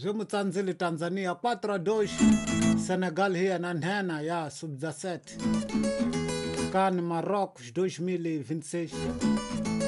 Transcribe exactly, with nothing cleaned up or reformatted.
Zumutanzili Tanzania quatro a dois. Senegal hia na nhena ya sub dezessete. CAN Marrocos dois mil e vinte e seis.